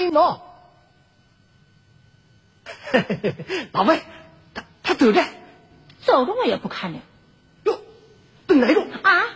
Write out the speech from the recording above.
人喏。老魏，他走着， 走着我也不看了。 哟，等来着啊！